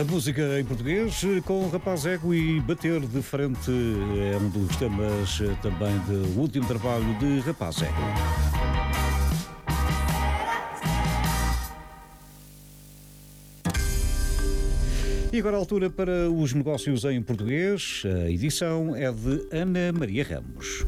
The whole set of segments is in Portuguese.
A música em português com Rapaz Ego e Bater de Frente é um dos temas também do último trabalho de Rapaz Ego. E agora a altura para os negócios em português. A edição é de Ana Maria Ramos.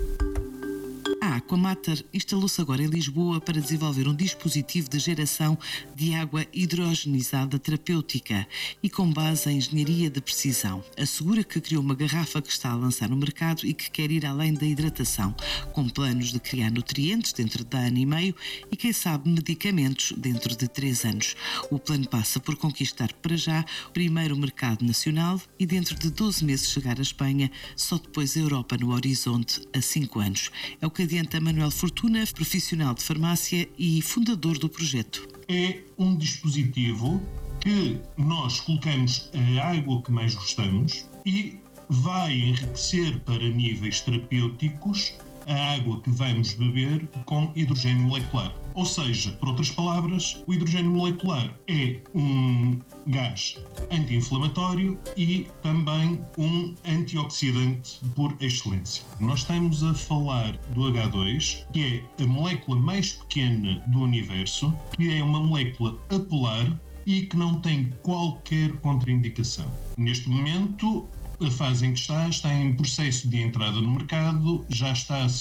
A Aquamater instalou-se agora em Lisboa para desenvolver um dispositivo de geração de água hidrogenizada terapêutica e com base em engenharia de precisão. Assegura que criou uma garrafa que está a lançar no mercado e que quer ir além da hidratação, com planos de criar nutrientes dentro de ano e meio e, quem sabe, medicamentos dentro de 3 anos. O plano passa por conquistar para já o primeiro mercado nacional e dentro de 12 meses chegar à Espanha, só depois a Europa no horizonte a 5 anos. É o que adianta Manuel Fortuna, profissional de farmácia e fundador do projeto. É um dispositivo que nós colocamos a água que mais gostamos e vai enriquecer para níveis terapêuticos a água que vamos beber com hidrogênio molecular. Ou seja, por outras palavras, o hidrogênio molecular é um gás anti-inflamatório e também um antioxidante por excelência. Nós estamos a falar do H2, que é a molécula mais pequena do universo, que é uma molécula apolar e que não tem qualquer contraindicação. Neste momento, a fase em que está em processo de entrada no mercado, já está a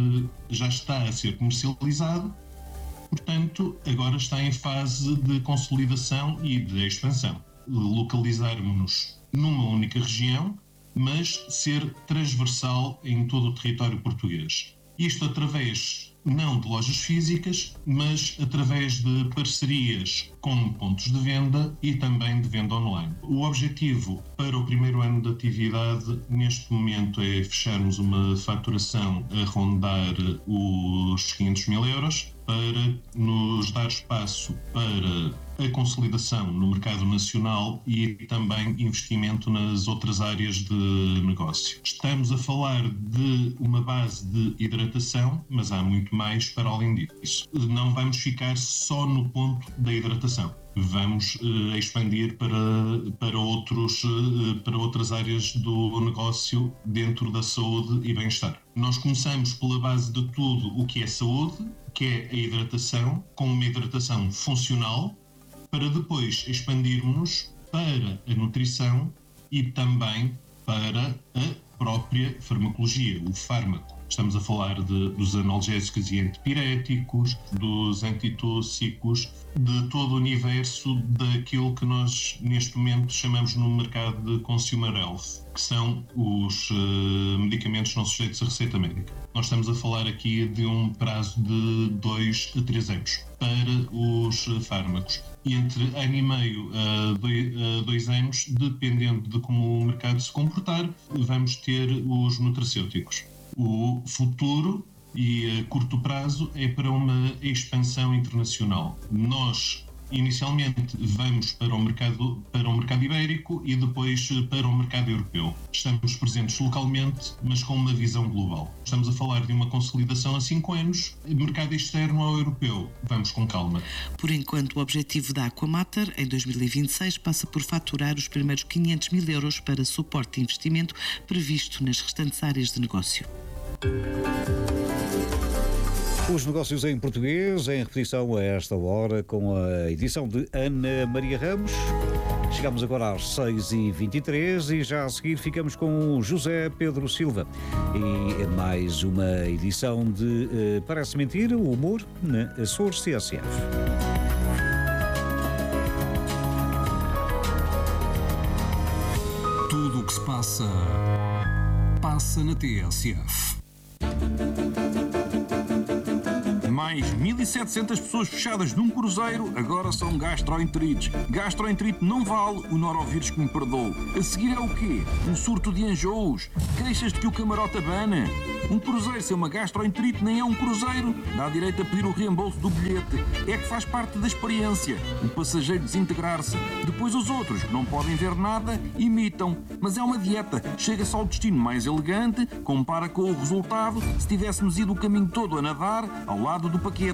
ser comercializado, portanto, agora está em fase de consolidação e de expansão. Localizarmos-nos numa única região, mas ser transversal em todo o território português. Isto através não de lojas físicas, mas através de parcerias com pontos de venda e também de venda online. O objetivo para o primeiro ano de atividade, neste momento, é fecharmos uma faturação a rondar os 500 mil euros, para nos dar espaço para a consolidação no mercado nacional e também investimento nas outras áreas de negócio. Estamos a falar de uma base de hidratação, mas há muito mais para além disso. Não vamos ficar só no ponto da hidratação. Vamos expandir para outras áreas do negócio dentro da saúde e bem-estar. Nós começamos pela base de tudo o que é saúde, que é a hidratação, com uma hidratação funcional, para depois expandirmos para a nutrição e também para a própria farmacologia, o fármaco. Estamos a falar dos analgésicos e antipiréticos, dos antitússicos, de todo o universo daquilo que nós neste momento chamamos no mercado de consumer health, que são os medicamentos não sujeitos a receita médica. Nós estamos a falar aqui de um prazo de 2 a 3 anos para os fármacos. E entre ano e meio a 2 anos, dependendo de como o mercado se comportar, vamos ter os nutracêuticos. O futuro e a curto prazo é para uma expansão internacional. Nós, inicialmente, vamos para o mercado ibérico e depois para o mercado europeu. Estamos presentes localmente, mas com uma visão global. Estamos a falar de uma consolidação a 5 anos, mercado externo ao europeu. Vamos com calma. Por enquanto, o objetivo da Aquamater, em 2026, passa por faturar os primeiros 500 mil euros para suporte de investimento previsto nas restantes áreas de negócio. Os negócios em português, em repetição a esta hora, com a edição de Ana Maria Ramos. Chegamos agora às 6h23 e já a seguir ficamos com José Pedro Silva. E mais uma edição de Parece Mentira, o humor na Açores CSF. Tudo o que se passa na TSF. Mais 1.700 pessoas fechadas num cruzeiro agora são gastroenterites. Gastroenterite não vale o norovírus que me perdoou. A seguir é o quê? Um surto de enjoos? Queixas de que o camarote abana? Um cruzeiro sem uma gastroenterite nem é um cruzeiro. Dá direito a pedir o reembolso do bilhete. É que faz parte da experiência. O passageiro desintegrar-se. Depois os outros, que não podem ver nada, imitam. Mas é uma dieta. Chega-se ao destino mais elegante, compara com o resultado se tivéssemos ido o caminho todo a nadar ao lado do paquete.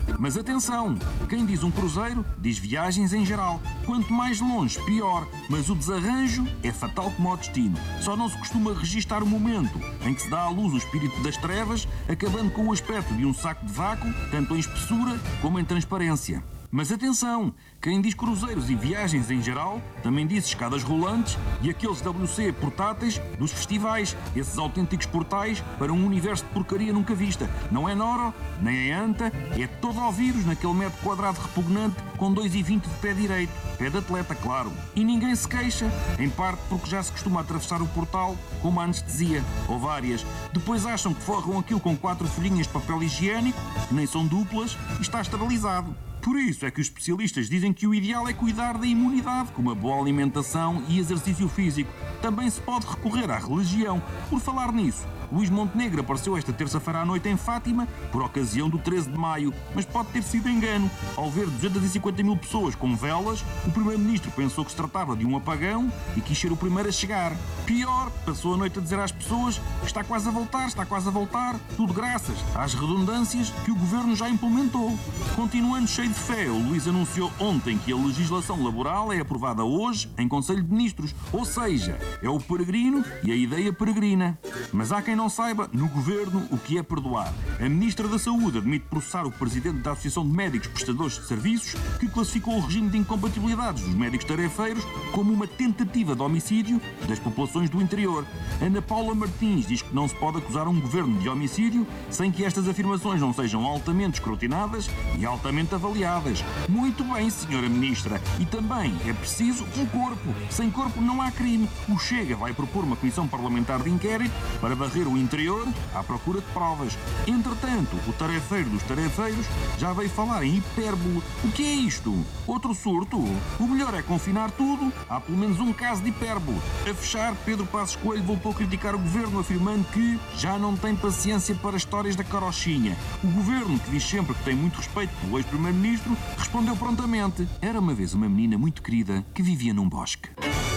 Mas atenção, quem diz um cruzeiro, diz viagens em geral. Quanto mais longe, pior. Mas o desarranjo é fatal como o destino. Só não se costuma registar o momento em que se dá à luz o espírito das trevas, acabando com o aspecto de um saco de vácuo, tanto em espessura como em transparência. Mas atenção, quem diz cruzeiros e viagens em geral, também diz escadas rolantes e aqueles WC portáteis dos festivais, esses autênticos portais para um universo de porcaria nunca vista. Não é Noro, nem é Anta, é todo ao vírus naquele metro quadrado repugnante com 2,20 de pé direito. Pé de atleta, claro. E ninguém se queixa, em parte porque já se costuma atravessar o portal com uma anestesia, ou várias. Depois acham que forram aquilo com 4 folhinhas de papel higiênico, que nem são duplas, e está esterilizado. Por isso é que os especialistas dizem que o ideal é cuidar da imunidade com uma boa alimentação e exercício físico. Também se pode recorrer à religião. Por falar nisso, Luís Montenegro apareceu esta terça-feira à noite em Fátima por ocasião do 13 de maio, mas pode ter sido engano. Ao ver 250 mil pessoas com velas, o primeiro-ministro pensou que se tratava de um apagão e quis ser o primeiro a chegar. Pior, passou a noite a dizer às pessoas que está quase a voltar, tudo graças às redundâncias que o governo já implementou. Continuando cheio de fé, o Luís anunciou ontem que a legislação laboral é aprovada hoje em Conselho de Ministros, ou seja, é o peregrino e a ideia peregrina. Mas há quem não saiba, no governo, o que é perdoar. A Ministra da Saúde admite processar o Presidente da Associação de Médicos Prestadores de Serviços, que classificou o regime de incompatibilidades dos médicos tarefeiros como uma tentativa de homicídio das populações do interior. Ana Paula Martins diz que não se pode acusar um governo de homicídio sem que estas afirmações não sejam altamente escrutinadas e altamente avaliadas. Muito bem, Senhora Ministra. E também é preciso um corpo. Sem corpo não há crime. O Chega vai propor uma comissão parlamentar de inquérito para varrer o interior à procura de provas. Entretanto, o tarefeiro dos tarefeiros já veio falar em hipérbole. O que é isto? Outro surto? O melhor é confinar tudo. Há pelo menos um caso de hipérbole. A fechar, Pedro Passos Coelho voltou a criticar o governo, afirmando que já não tem paciência para histórias da carochinha. O governo, que diz sempre que tem muito respeito pelo ex-primeiro-ministro, respondeu prontamente: era uma vez uma menina muito querida que vivia num bosque.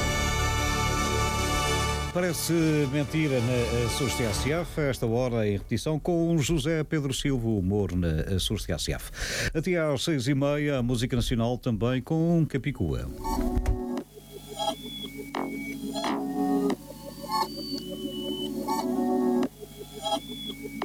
Parece mentira na Açores TSF, a esta hora em repetição com José Pedro Silva, humor na Açores TSF. Até às 6h30, a música nacional também com Capicua.